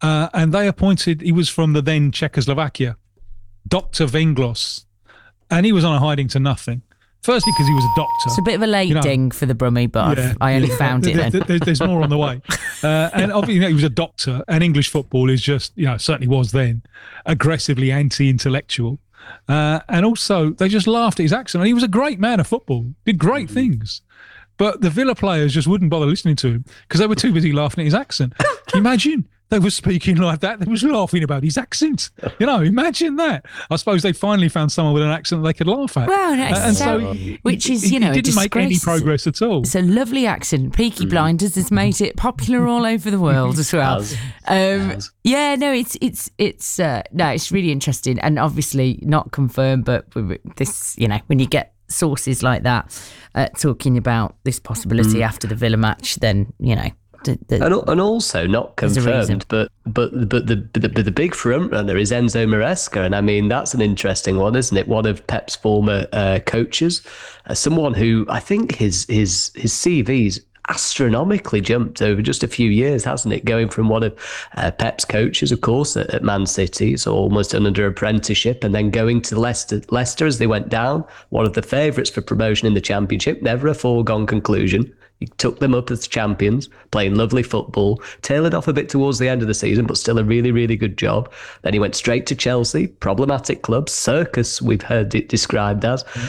and he was from the then Czechoslovakia, Dr. Venglos, and he was on a hiding to nothing. Firstly, because he was a doctor. It's a bit of a late ding for the Brummie, but I only found it then. There's more on the way. And obviously, he was a doctor, and English football is just, certainly was then, aggressively anti-intellectual. And also, they just laughed at his accent. And he was a great man of football, did great things. But the Villa players just wouldn't bother listening to him because they were too busy laughing at his accent. Can you imagine? They were speaking like that. They was laughing about his accent. Imagine that. I suppose they finally found someone with an accent that they could laugh at. Well, which is, he didn't make any progress at all. It's a lovely accent. Peaky Blinders has made it popular all over the world as well. It's really interesting and obviously not confirmed, but this, when you get sources like that talking about this possibility after the Villa match, then and also not confirmed, but the big front runner is Enzo Maresca, and I mean that's an interesting one, isn't it? One of Pep's former coaches, someone who I think his CV's astronomically jumped over just a few years, hasn't it? Going from one of Pep's coaches, of course, at Man City, so almost under apprenticeship, and then going to Leicester as they went down, one of the favourites for promotion in the Championship, never a foregone conclusion. He took them up as champions, playing lovely football, tailored off a bit towards the end of the season, but still a really, really good job. Then he went straight to Chelsea, problematic club, circus we've heard it described as.